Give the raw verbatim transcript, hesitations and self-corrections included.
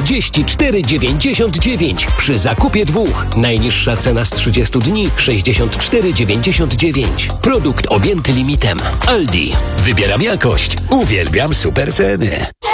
czterdzieści cztery dziewięćdziesiąt dziewięć. Przy zakupie dwóch. Najniższa cena z trzydziestu dni sześćdziesiąt cztery dziewięćdziesiąt dziewięć. Produkt objęty limitem. Aldi. Wybieram jakość. Uwielbiam super ceny.